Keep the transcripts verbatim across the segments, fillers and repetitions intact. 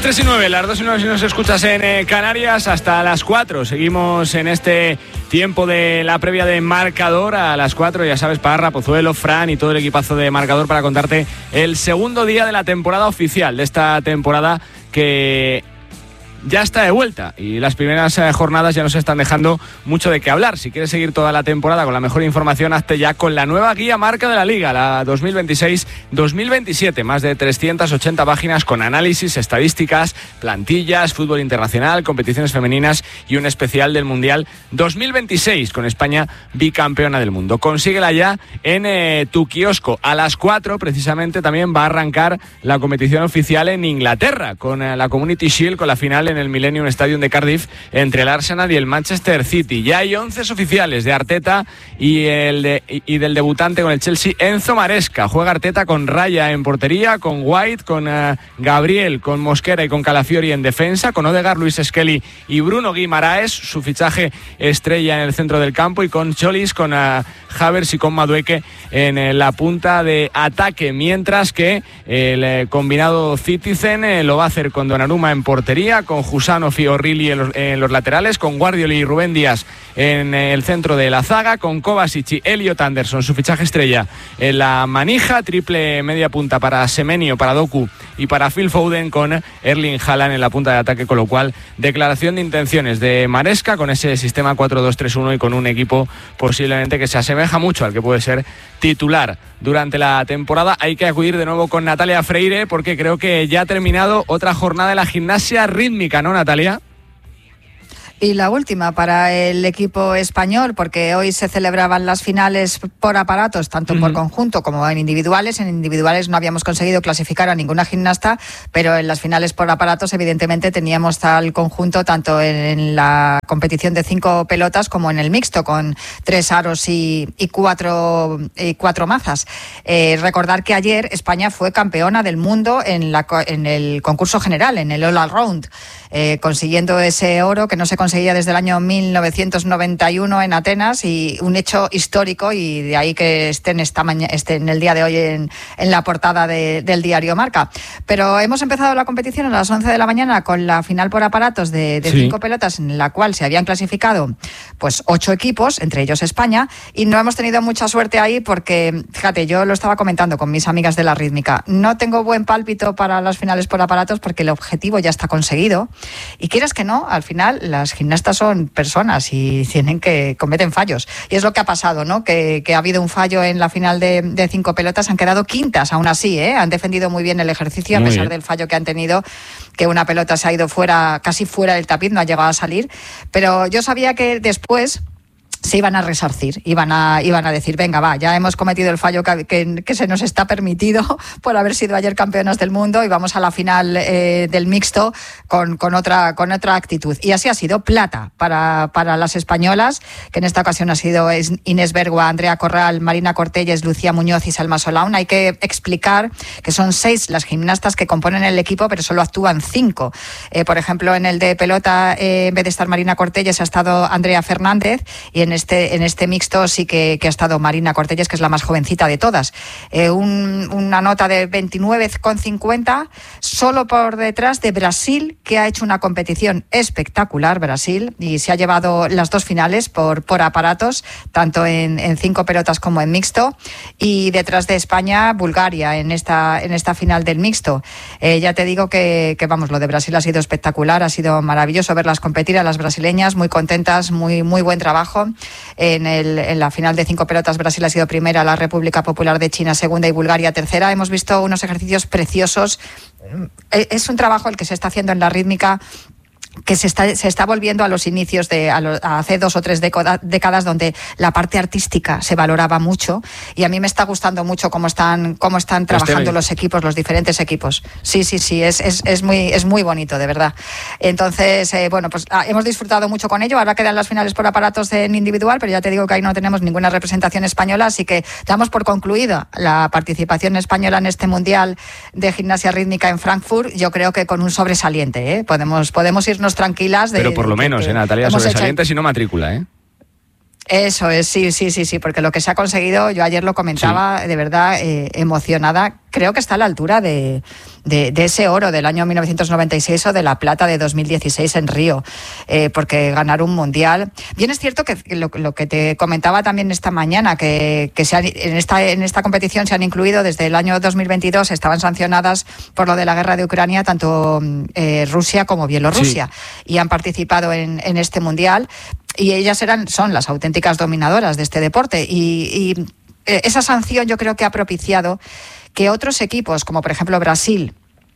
tres y nueve, las dos y nueve si nos escuchas en eh, Canarias, hasta las cuatro. Seguimos en este tiempo de la previa de Marcador. A las cuatro, ya sabes, Parra, Pozuelo, Fran y todo el equipazo de Marcador para contarte el segundo día de la temporada oficial, de esta temporada que ya está de vuelta y las primeras eh, jornadas ya nos están dejando mucho de qué hablar. Si quieres seguir toda la temporada con la mejor información, hazte ya con la nueva guía marca de la Liga, la dos mil veintiséis dos mil veintisiete. Más de trescientas ochenta páginas con análisis, estadísticas, plantillas, fútbol internacional, competiciones femeninas y un especial del Mundial dos mil veintiséis con España bicampeona del mundo. Consíguela ya en eh, tu kiosco. A las cuatro precisamente también va a arrancar la competición oficial en Inglaterra con eh, la Community Shield, con la final en el Millennium Stadium de Cardiff entre el Arsenal y el Manchester City. Ya hay once oficiales de Arteta y, el de, y del debutante con el Chelsea, Enzo Maresca. Juega Arteta con Raya en portería, con White, con uh, Gabriel, con Mosquera y con Calafiori en defensa, con Odegaard, Luis Skelly y Bruno Guimaraes, su fichaje estrella en el centro del campo, y con Cholis, con uh, Havertz y con Madueke en eh, la punta de ataque, mientras que el eh, combinado Citizen eh, lo va a hacer con Donnarumma en portería, con Jusano, Fiorrilli en los, en los laterales, con Guardiola y Rubén Díaz en el centro de la zaga, con Kovacic y Elliot Anderson, su fichaje estrella, en la manija, triple media punta para Semenyo, para Doku y para Phil Foden, con Erling Haaland en la punta de ataque, con lo cual declaración de intenciones de Maresca con ese sistema cuatro dos tres uno y con un equipo posiblemente que se asemeja mucho al que puede ser titular durante la temporada. Hay que acudir de nuevo con Natalia Freire porque creo que ya ha terminado otra jornada de la gimnasia rítmica, ¿no, Natalia? Y la última para el equipo español, porque hoy se celebraban las finales por aparatos, tanto uh-huh. por conjunto como en individuales. En individuales no habíamos conseguido clasificar a ninguna gimnasta, pero en las finales por aparatos evidentemente teníamos tal conjunto tanto en la competición de cinco pelotas como en el mixto, con tres aros y, y, cuatro, y cuatro mazas. Eh, recordar que ayer España fue campeona del mundo en, la, en el concurso general, en el All Around, eh, consiguiendo ese oro que no se conseguía desde el año mil novecientos noventa y uno en Atenas, y un hecho histórico, y de ahí que estén esta mañana, estén el día de hoy en, en la portada de, del diario Marca. Pero hemos empezado la competición a las once de la mañana con la final por aparatos de, de sí. cinco pelotas, en la cual se habían clasificado pues ocho equipos, entre ellos España, y no hemos tenido mucha suerte ahí porque, fíjate, yo lo estaba comentando con mis amigas de la rítmica, no tengo buen pálpito para las finales por aparatos porque el objetivo ya está conseguido, y quieras que no, al final las gimnastas son personas y tienen que cometen fallos, y es lo que ha pasado, ¿no? Que, que ha habido un fallo en la final de, de cinco pelotas, han quedado quintas aún así, ¿eh? Han defendido muy bien el ejercicio, muy a pesar bien. del fallo que han tenido, que una pelota se ha ido fuera, casi fuera del tapiz, no ha llegado a salir, pero yo sabía que después se iban a resarcir, iban a, iban a decir, venga, va, ya hemos cometido el fallo que, que, que se nos está permitido por haber sido ayer campeonas del mundo, y vamos a la final eh, del mixto con, con, otra, con otra actitud. Y así ha sido plata para, para las españolas, que en esta ocasión ha sido Inés Bergua, Andrea Corral, Marina Cortelles, Lucía Muñoz y Salma Solaun. Hay que explicar que son seis las gimnastas que componen el equipo, pero solo actúan cinco. Eh, por ejemplo, en el de pelota, eh, en vez de estar Marina Cortelles, ha estado Andrea Fernández, y en este, en este mixto sí que, que ha estado Marina Cortelles, que es la más jovencita de todas. Eh, un, una nota de veintinueve coma cincuenta, solo por detrás de Brasil, que ha hecho una competición espectacular, Brasil, y se ha llevado las dos finales por, por aparatos, tanto en, en cinco pelotas como en mixto, y detrás de España, Bulgaria, en esta, en esta final del mixto. Eh, ya te digo que, que, vamos, lo de Brasil ha sido espectacular, ha sido maravilloso verlas competir, a las brasileñas, muy contentas, muy, muy buen trabajo. En, el, en la final de cinco pelotas, Brasil ha sido primera, la República Popular de China segunda y Bulgaria tercera. Hemos visto unos ejercicios preciosos. Es un trabajo el que se está haciendo en la rítmica, que se está, se está volviendo a los inicios de a, lo, a hace dos o tres década, décadas, donde la parte artística se valoraba mucho, y a mí me está gustando mucho cómo están cómo están trabajando los equipos, los diferentes equipos. Sí, sí, sí, es, es, es muy es muy bonito, de verdad. Entonces, eh, bueno, pues ah, hemos disfrutado mucho con ello. Ahora quedan las finales por aparatos en individual, pero ya te digo que ahí no tenemos ninguna representación española, así que damos por concluida la participación española en este Mundial de Gimnasia Rítmica en Frankfurt. Yo creo que con un sobresaliente, ¿eh? Podemos, podemos irnos tranquilas. De, pero por lo menos, eh, Natalia, sobresaliente si no matrícula, ¿eh? Eso es, sí, sí, sí, sí, porque lo que se ha conseguido, yo ayer lo comentaba, sí. de verdad, eh, emocionada. Creo que está a la altura de, de, de ese oro del año mil novecientos noventa y seis o de la plata de dos mil dieciséis en Río, eh, porque ganar un mundial. Bien es cierto que lo, lo que te comentaba también esta mañana, que, que se han, en, esta, en esta competición se han incluido desde el año dos mil veintidós, estaban sancionadas por lo de la guerra de Ucrania tanto eh, Rusia como Bielorrusia, sí. y han participado en, en este mundial. Y ellas eran, son las auténticas dominadoras de este deporte. Y, y esa sanción yo creo que ha propiciado que otros equipos, como por ejemplo Brasil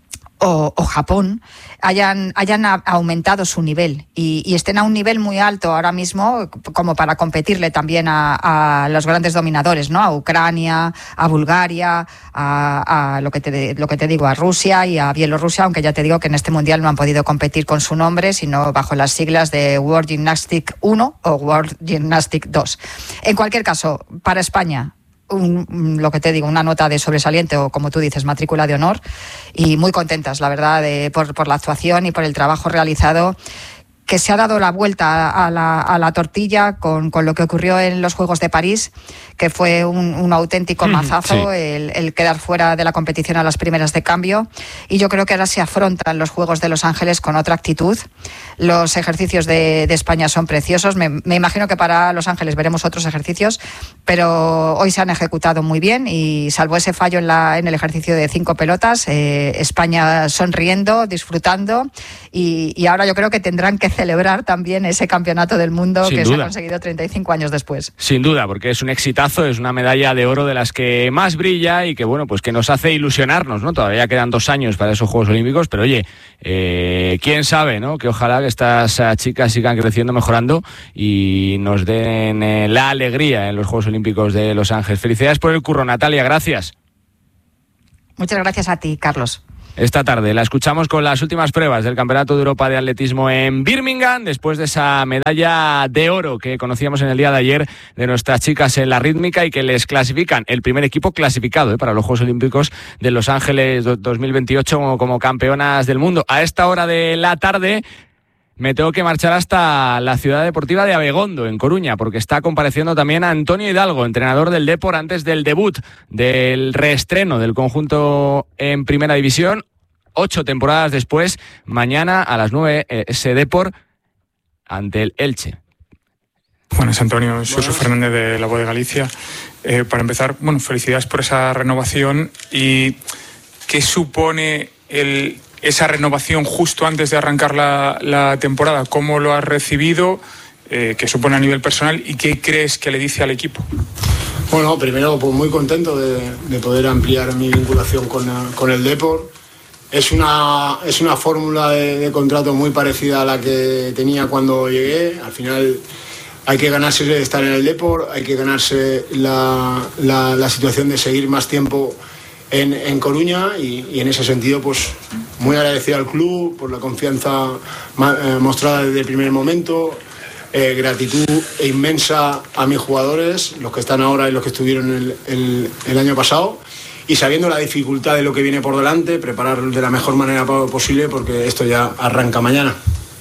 o, o Japón, hayan, hayan aumentado su nivel y, y estén a un nivel muy alto ahora mismo como para competirle también a, a los grandes dominadores, ¿no? A Ucrania, a Bulgaria, a, a lo que te, lo que te digo, a Rusia y a Bielorrusia, aunque ya te digo que en este mundial no han podido competir con su nombre, sino bajo las siglas de World Gymnastics uno o World Gymnastics dos. En cualquier caso, para España, Un, lo que te digo, una nota de sobresaliente o, como tú dices, matrícula de honor, y muy contentas, la verdad, de, por, por la actuación y por el trabajo realizado, que se ha dado la vuelta a la, a la tortilla con, con lo que ocurrió en los Juegos de París, que fue un, un auténtico mazazo, sí. el, el quedar fuera de la competición a las primeras de cambio, y yo creo que ahora se afrontan los Juegos de Los Ángeles con otra actitud. Los ejercicios de, de España son preciosos, me, me imagino que para Los Ángeles veremos otros ejercicios, pero hoy se han ejecutado muy bien y salvo ese fallo en, la, en el ejercicio de cinco pelotas, eh, España sonriendo, disfrutando, y, y ahora yo creo que tendrán que celebrar también ese campeonato del mundo Sin que duda. se ha conseguido treinta y cinco años después. Sin duda, porque es un exitazo, es una medalla de oro de las que más brilla y que bueno, pues que nos hace ilusionarnos, ¿no? Todavía quedan dos años para esos Juegos Olímpicos, pero oye, eh, quién sabe, ¿no? Que ojalá que estas uh, chicas sigan creciendo, mejorando y nos den eh, la alegría en los Juegos Olímpicos de Los Ángeles. Felicidades por el curro, Natalia, gracias. Muchas gracias a ti, Carlos. Esta tarde la escuchamos con las últimas pruebas del Campeonato de Europa de Atletismo en Birmingham, después de esa medalla de oro que conocíamos en el día de ayer de nuestras chicas en la rítmica y que les clasifican, el primer equipo clasificado ¿eh? para los Juegos Olímpicos de Los Ángeles dos mil veintiocho como, como campeonas del mundo. A esta hora de la tarde me tengo que marchar hasta la ciudad deportiva de Abegondo, en Coruña, porque está compareciendo también Antonio Hidalgo, entrenador del Depor, antes del debut, del reestreno del conjunto en Primera División. Ocho temporadas después, mañana a las nueve, ese Depor ante el Elche. Buenas, Antonio, soy Jesús Fernández de La Voz de Galicia. Eh, para empezar, bueno, felicidades por esa renovación. ¿Y qué supone el... esa renovación justo antes de arrancar la, la temporada? ¿Cómo lo has recibido? Eh, ¿Qué supone a nivel personal? ¿Y qué crees que le dice al equipo? Bueno, primero, pues muy contento de, de poder ampliar mi vinculación con, con el Depor. Es una, es una fórmula de, de contrato muy parecida a la que tenía cuando llegué. Al final hay que ganarse estar en el Depor, hay que ganarse la, la, la situación de seguir más tiempo En, en Coruña y, y en ese sentido pues muy agradecido al club por la confianza eh, mostrada desde el primer momento, eh, gratitud inmensa a mis jugadores, los que están ahora y los que estuvieron el, el, el año pasado, y sabiendo la dificultad de lo que viene por delante, preparar de la mejor manera posible porque esto ya arranca mañana.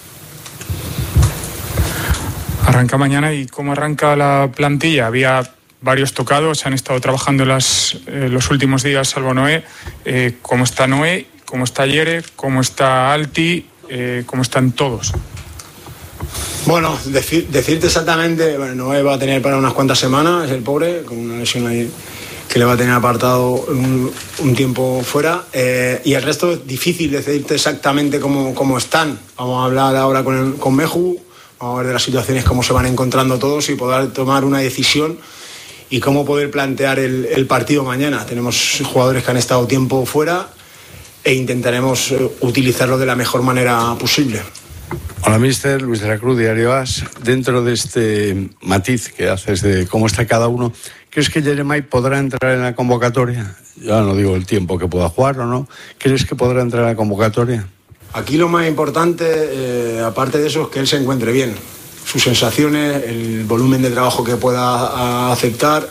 Arranca mañana. ¿Y cómo arranca la plantilla? Había varios tocados, han estado trabajando las, eh, los últimos días, salvo Noé. Eh, ¿Cómo está Noé? ¿Cómo está Yere? ¿Cómo está Alti? Eh, ¿Cómo están todos? Bueno, decir, decirte exactamente, bueno, Noé va a tener para unas cuantas semanas, es el pobre, con una lesión ahí que le va a tener apartado un, un tiempo fuera. Eh, y el resto es difícil decirte exactamente cómo, cómo están. Vamos a hablar ahora con, el, con Meju, vamos a ver de las situaciones, cómo se van encontrando todos y poder tomar una decisión y cómo poder plantear el, el partido mañana. Tenemos jugadores que han estado tiempo fuera e intentaremos utilizarlo de la mejor manera posible. Hola, mister Luis de la Cruz, Diario As. Dentro de este matiz que haces de cómo está cada uno, ¿crees que Jeremai podrá entrar en la convocatoria? Ya no digo el tiempo que pueda jugar o no. ¿Crees que podrá entrar en la convocatoria? Aquí lo más importante, eh, aparte de eso, es que él se encuentre bien. Sus sensaciones, el volumen de trabajo que pueda aceptar.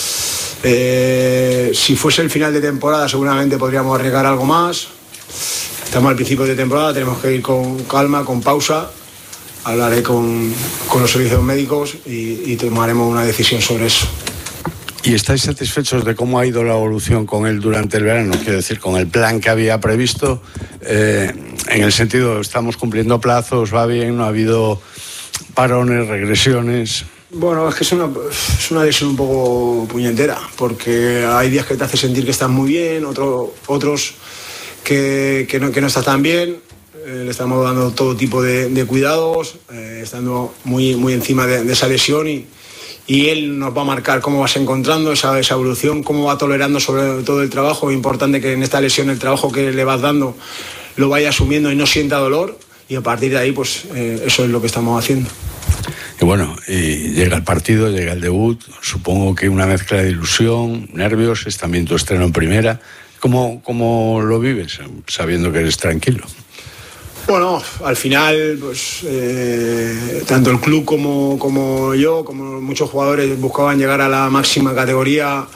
Eh, si fuese el final de temporada seguramente podríamos arriesgar algo más. Estamos al principio de temporada, tenemos que ir con calma, con pausa hablaré con, con los servicios médicos y, y tomaremos una decisión sobre eso. ¿Y estáis satisfechos de cómo ha ido la evolución con él durante el verano? Quiero decir, con el plan que había previsto, eh, en el sentido, estamos cumpliendo plazos, va bien, no ha habido parones, regresiones. Bueno, es que es una, es una lesión un poco puñetera, porque hay días que te hace sentir que estás muy bien, otro, otros que, que, no, que no estás tan bien. Eh, le estamos dando todo tipo de, de cuidados, eh, estando muy, muy encima de, de esa lesión y, y él nos va a marcar cómo vas encontrando esa, esa evolución, cómo va tolerando sobre todo el trabajo. Es importante que en esta lesión el trabajo que le vas dando lo vaya asumiendo y no sienta dolor, y a partir de ahí pues eh, eso es lo que estamos haciendo. Y bueno, y llega el partido, llega el debut, supongo que una mezcla de ilusión, nervios, es también tu estreno en primera. ¿Cómo, cómo lo vives, sabiendo que eres tranquilo? Bueno, al final, pues eh, tanto el club como, como yo, como muchos jugadores buscaban llegar a la máxima categoría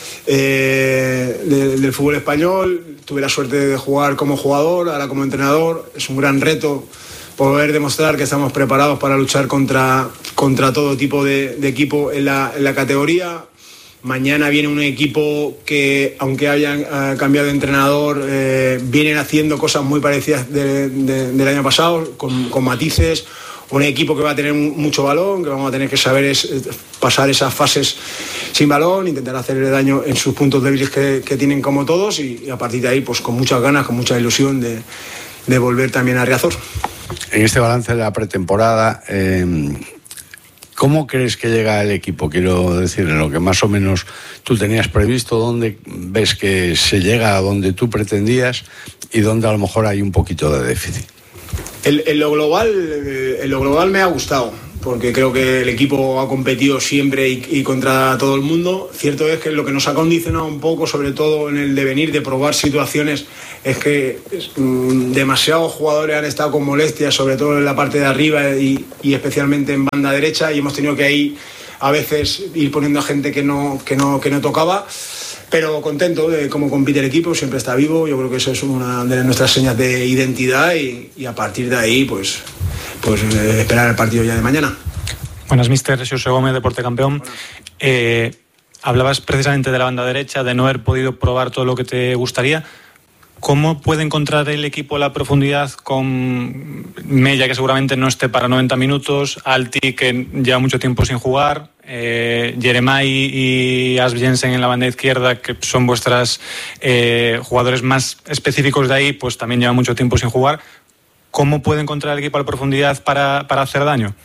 eh, de, del fútbol español. Tuve la suerte de jugar como jugador, ahora como entrenador. Es un gran reto poder demostrar que estamos preparados para luchar contra, contra todo tipo de, de equipo en la, en la categoría. Mañana viene un equipo que, aunque hayan uh, cambiado de entrenador, eh, vienen haciendo cosas muy parecidas de, de, del año pasado, con, con matices. Un equipo que va a tener mucho balón, que vamos a tener que saber es, pasar esas fases sin balón, intentar hacerle daño en sus puntos débiles que, que tienen como todos, y, y a partir de ahí, pues con muchas ganas, con mucha ilusión de, de volver también a Riazor. En este balance de la pretemporada, eh, ¿cómo crees que llega el equipo? Quiero decir, en lo que más o menos tú tenías previsto, ¿dónde ves que se llega a donde tú pretendías y dónde a lo mejor hay un poquito de déficit? En, en lo global, en lo global me ha gustado, porque creo que el equipo ha competido siempre y, y contra todo el mundo. Cierto es que lo que nos ha condicionado un poco, sobre todo en el devenir de probar situaciones, es que mm, demasiados jugadores han estado con molestias, sobre todo en la parte de arriba y, y especialmente en banda derecha, y hemos tenido que ahí a veces ir poniendo a gente que no, que no, que no tocaba. Pero contento de cómo compite el equipo, siempre está vivo. Yo creo que eso es una de nuestras señas de identidad, y, y a partir de ahí pues, pues eh, esperar el partido ya de mañana. Buenas, míster. Xosé Gómez, Deporte Campeón. Eh, hablabas precisamente de la banda derecha, de no haber podido probar todo lo que te gustaría. ¿Cómo puede encontrar el equipo la profundidad con Mella, que seguramente no esté para noventa minutos, Alti, que lleva mucho tiempo sin jugar, eh, Jeremai y Asp Jensen en la banda izquierda, que son vuestras eh, jugadores más específicos de ahí, pues también llevan mucho tiempo sin jugar? ¿Cómo puede encontrar el equipo la profundidad para, para hacer daño?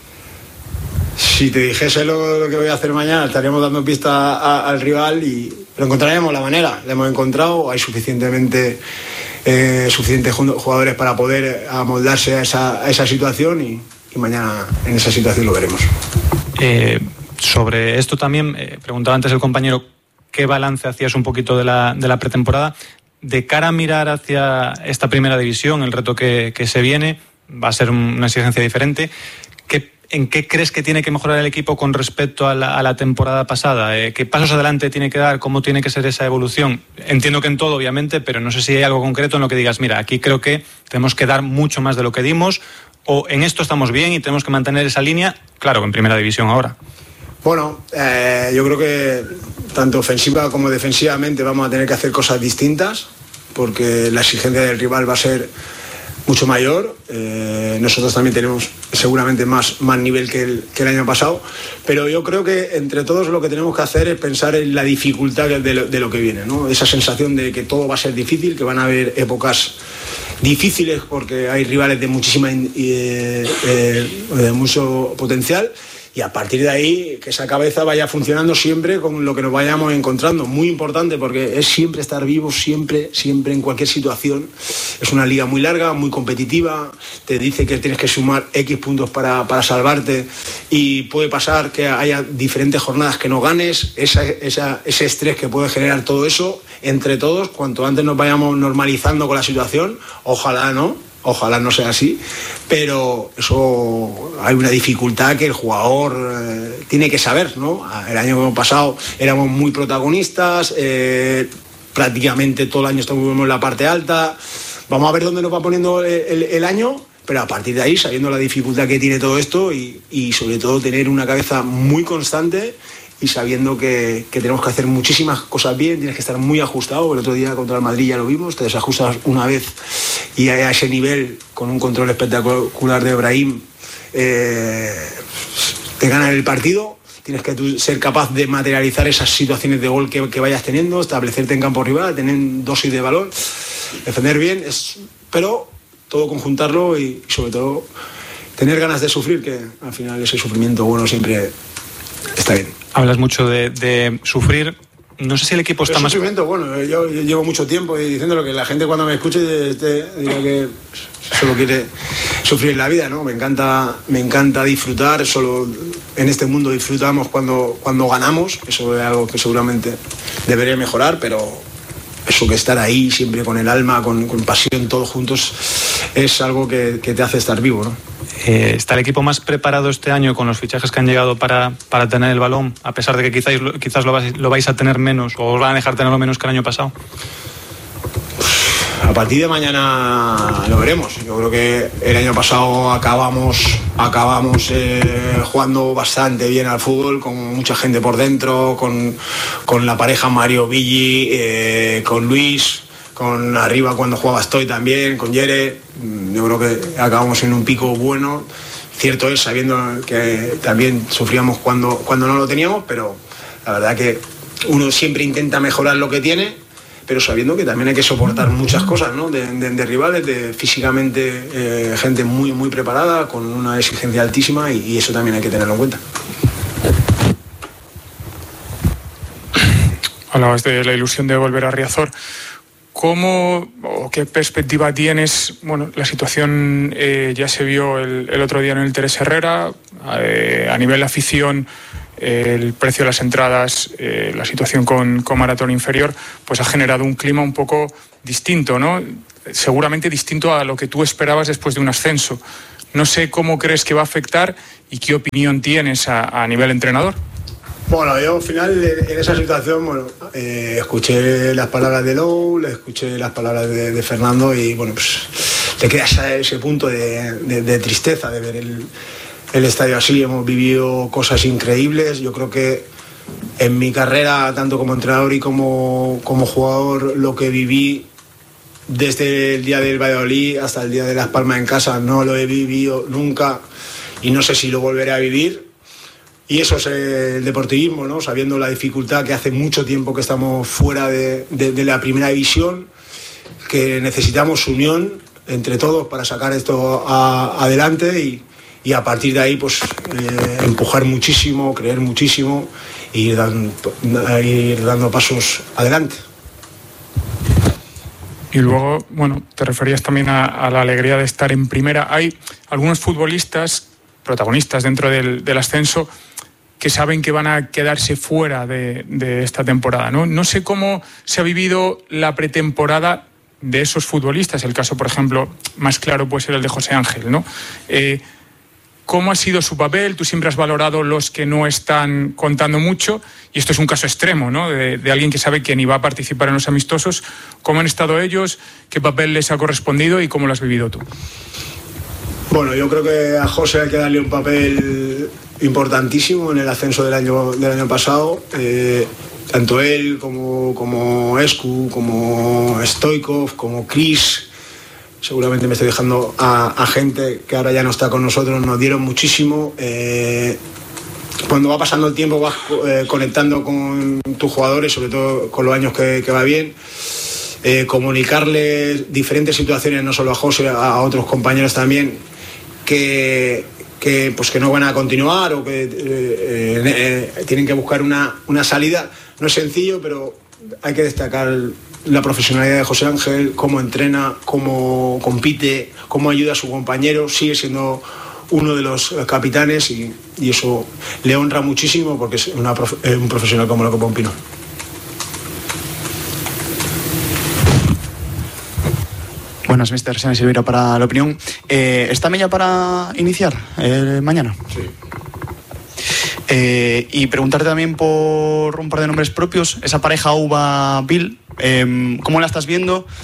Si te dijese lo, lo que voy a hacer mañana, estaríamos dando pista a, al rival, y lo encontraríamos la manera. La hemos encontrado, hay suficientemente eh, suficientes jugadores para poder amoldarse a esa, a esa situación, y, y mañana en esa situación lo veremos. Eh, sobre esto también, eh, preguntaba antes el compañero, ¿qué balance hacías un poquito de la, de la pretemporada? De cara a mirar hacia esta primera división, el reto que, que se viene, va a ser una exigencia diferente. ¿Qué ¿En qué crees que tiene que mejorar el equipo con respecto a la, a la temporada pasada? Eh, ¿Qué pasos adelante tiene que dar? ¿Cómo tiene que ser esa evolución? Entiendo que en todo, obviamente, pero no sé si hay algo concreto en lo que digas, mira, aquí creo que tenemos que dar mucho más de lo que dimos, o en esto estamos bien y tenemos que mantener esa línea, claro, en primera división ahora. Bueno, eh, yo creo que tanto ofensiva como defensivamente vamos a tener que hacer cosas distintas, porque la exigencia del rival va a ser mucho mayor. Eh, nosotros también tenemos seguramente más, más nivel que el, que el año pasado, pero yo creo que entre todos lo que tenemos que hacer es pensar en la dificultad de lo, de lo que viene, ¿no? Esa sensación de que todo va a ser difícil, que van a haber épocas difíciles porque hay rivales de muchísima eh, eh, de mucho potencial, y a partir de ahí que esa cabeza vaya funcionando siempre con lo que nos vayamos encontrando. Muy importante, porque es siempre estar vivo, siempre, siempre, en cualquier situación. Es una liga muy larga, muy competitiva, te dice que tienes que sumar X puntos para, para salvarte, y puede pasar que haya diferentes jornadas que no ganes. Esa, esa, ese estrés que puede generar todo eso, entre todos, cuanto antes nos vayamos normalizando con la situación, ojalá no, ojalá no sea así, pero eso hay una dificultad que el jugador eh, tiene que saber, ¿no? El año pasado éramos muy protagonistas, eh, prácticamente todo el año estuvimos en la parte alta. Vamos a ver dónde nos va poniendo el, el, el año, pero a partir de ahí, sabiendo la dificultad que tiene todo esto y, y sobre todo tener una cabeza muy constante y sabiendo que, que tenemos que hacer muchísimas cosas bien, tienes que estar muy ajustado. El otro día contra el Madrid ya lo vimos, te desajustas una vez y a ese nivel, con un control espectacular de Brahim, eh, te ganan el partido. Tienes que tú ser capaz de materializar esas situaciones de gol que, que vayas teniendo, establecerte en campo rival, tener dosis de balón, defender bien, es, pero todo conjuntarlo y, y sobre todo tener ganas de sufrir, que al final ese sufrimiento bueno siempre está bien. Hablas mucho de, de sufrir. No sé si el equipo está el más... sufrimiento, bueno, yo, yo llevo mucho tiempo diciéndolo, que la gente cuando me escuche te diga que solo quiere sufrir la vida, ¿no? Me encanta, me encanta disfrutar, solo en este mundo disfrutamos cuando, cuando ganamos, eso es algo que seguramente debería mejorar, pero eso que estar ahí siempre con el alma, con, con pasión, todos juntos, es algo que, que te hace estar vivo, ¿no? Eh, ¿Está el equipo más preparado este año con los fichajes que han llegado para, para tener el balón, a pesar de que quizás, quizás lo, vais, lo vais a tener menos o os van a dejar tenerlo menos que el año pasado? A partir de mañana lo veremos. Yo creo que el año pasado acabamos, acabamos eh, jugando bastante bien al fútbol, con mucha gente por dentro, con, con la pareja Mario Villi, eh, con Luis, con arriba cuando jugaba Estoy también, con Yere. Yo creo que acabamos en un pico bueno. Cierto es, sabiendo que también sufríamos cuando, cuando no lo teníamos, pero la verdad que uno siempre intenta mejorar lo que tiene, pero sabiendo que también hay que soportar muchas cosas, ¿no? de, de, de rivales, de físicamente eh, gente muy, muy preparada, con una exigencia altísima, y, y eso también hay que tenerlo en cuenta. Hablabas de la ilusión de volver a Riazor. ¿Cómo o qué perspectiva tienes? Bueno, la situación eh, ya se vio el, el otro día en el Teresa Herrera. Eh, a nivel de afición, eh, el precio de las entradas, eh, la situación con, con Maratón Inferior, pues ha generado un clima un poco distinto, ¿no? Seguramente distinto a lo que tú esperabas después de un ascenso. No sé cómo crees que va a afectar y qué opinión tienes a, a nivel entrenador. Bueno, yo al final en esa situación, bueno, eh, escuché las palabras de Lou, escuché las palabras de, de Fernando y bueno, pues te quedas a ese punto de, de, de tristeza de ver el, el estadio así. Hemos vivido cosas increíbles. Yo creo que en mi carrera, tanto como entrenador y como, como jugador, lo que viví desde el día del Valladolid hasta el día de Las Palmas en casa no lo he vivido nunca y no sé si lo volveré a vivir. Y eso es el deportivismo, ¿no? Sabiendo la dificultad que hace mucho tiempo que estamos fuera de, de, de la primera división, que necesitamos unión entre todos para sacar esto a, adelante y, y a partir de ahí pues eh, empujar muchísimo, creer muchísimo e ir dando, ir dando pasos adelante. Y luego, bueno, te referías también a, a la alegría de estar en primera. Hay algunos futbolistas, protagonistas dentro del, del ascenso, que saben que van a quedarse fuera de, de esta temporada, ¿no? No sé cómo se ha vivido la pretemporada de esos futbolistas. El caso, por ejemplo, más claro puede ser el de José Ángel, ¿no? Eh, ¿Cómo ha sido su papel? Tú siempre has valorado los que no están contando mucho, y esto es un caso extremo, ¿no? De, de alguien que sabe que ni va a participar en los amistosos. ¿Cómo han estado ellos? ¿Qué papel les ha correspondido y cómo lo has vivido tú? Bueno, yo creo que a José hay que darle un papel importantísimo en el ascenso del año, del año pasado. Eh, tanto él como, como Escu, como Stoikov, como Chris, seguramente me estoy dejando a, a gente que ahora ya no está con nosotros, nos dieron muchísimo. Eh, cuando va pasando el tiempo vas eh, conectando con tus jugadores, sobre todo con los años que, que va bien. Eh, comunicarles diferentes situaciones, no solo a José, a otros compañeros también, que, que, pues que no van a continuar o que eh, eh, tienen que buscar una, una salida. No es sencillo, pero hay que destacar la profesionalidad de José Ángel, cómo entrena, cómo compite, cómo ayuda a su compañero. Sigue siendo uno de los capitanes y, y eso le honra muchísimo porque es una, un profesional como lo que Pompino. Buenas, mister Sene Silveira para La Opinión. Eh, ¿Está Mella para iniciar eh, mañana? Sí. Eh, y preguntarte también por un par de nombres propios. Esa pareja Uva-Bill, eh, ¿cómo la estás viendo?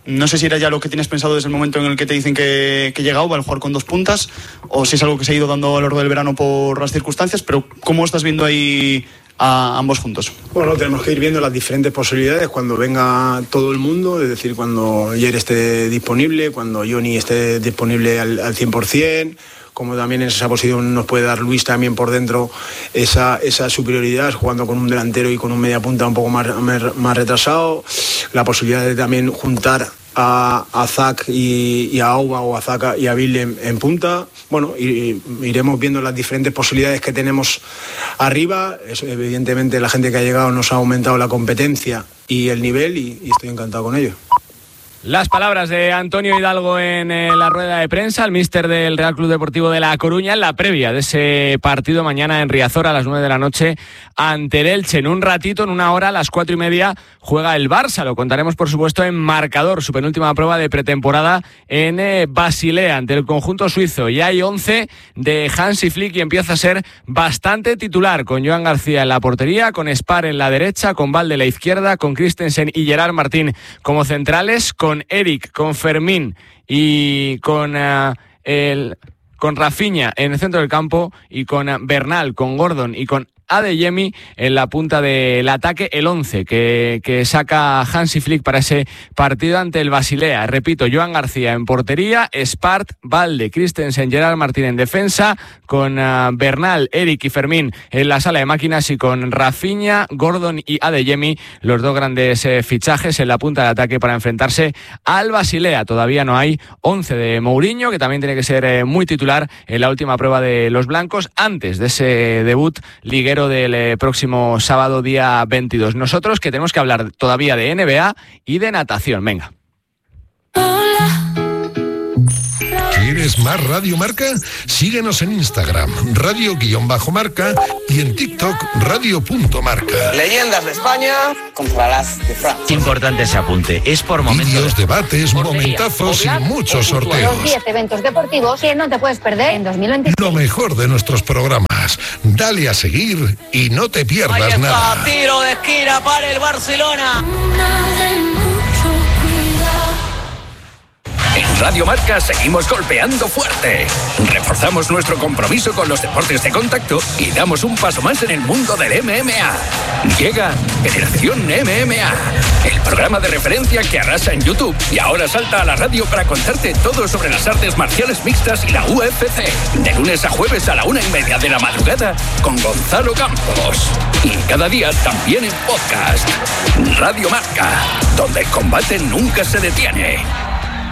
No sé si era ya lo que tienes pensado desde el momento en el que te dicen que, que llegado, va a jugar con dos puntas, o si es algo que se ha ido dando a lo largo del verano por las circunstancias, pero ¿cómo estás viendo ahí a ambos juntos? Bueno, tenemos que ir viendo las diferentes posibilidades cuando venga todo el mundo, es decir, cuando Jer esté disponible, cuando Johnny esté disponible al, al cien por ciento, como también en esa posición nos puede dar Luis también por dentro esa, esa superioridad, jugando con un delantero y con un media punta un poco más, más retrasado, la posibilidad de también juntar a, a Zach y, y a Auba o a Zach y a Bill en, en punta. Bueno, y, iremos viendo las diferentes posibilidades que tenemos arriba. Eso, evidentemente la gente que ha llegado nos ha aumentado la competencia y el nivel y, y estoy encantado con ello. Las palabras de Antonio Hidalgo en eh, la rueda de prensa, el míster del Real Club Deportivo de La Coruña, en la previa de ese partido mañana en Riazor a las nueve de la noche ante el Elche. En un ratito, en una hora, a las cuatro y media, juega el Barça. Lo contaremos, por supuesto, en marcador, su penúltima prueba de pretemporada en eh, Basilea, ante el conjunto suizo. Y hay once de Hansi Flick y empieza a ser bastante titular, con Joan García en la portería, con Spar en la derecha, con Valde en la izquierda, con Christensen y Gerard Martín como centrales, con con Eric, con Fermín y con uh, el con Rafinha en el centro del campo y con uh, Bernal, con Gordon y con Adeyemi en la punta del ataque, el once que, que saca Hansi Flick para ese partido ante el Basilea. Repito, Joan García en portería, Spart, Valde, Christensen, Gerard Martín en defensa, con uh, Bernal, Eric y Fermín en la sala de máquinas y con Rafinha, Gordon y Adeyemi, los dos grandes eh, fichajes en la punta del ataque para enfrentarse al Basilea. Todavía no hay once de Mourinho, que también tiene que ser eh, muy titular en la última prueba de los blancos antes de ese debut liguero del eh, próximo sábado día veintidós. Nosotros que tenemos que hablar todavía de N B A y de natación. Venga. ¿Quieres más Radio Marca? Síguenos en Instagram, radio-marca y en TikTok, radio.marca. Leyendas de España contra las de Francia. Importante ese apunte, es por momentos. Vídeos, debates, momentazos y muchos sorteos. Los diez eventos deportivos que no te puedes perder en dos mil veintiséis. Lo mejor de nuestros programas. Dale a seguir y no te pierdas Ahí está, nada. Tiro de esquina para el Barcelona. En Radio Marca seguimos golpeando fuerte. Reforzamos nuestro compromiso con los deportes de contacto y damos un paso más en el mundo del M M A. Llega Generación M M A, el programa de referencia que arrasa en YouTube y ahora salta a la radio para contarte todo sobre las artes marciales mixtas y la U F C. De lunes a jueves a la una y media de la madrugada con Gonzalo Campos. Y cada día también en podcast. Radio Marca, donde el combate nunca se detiene.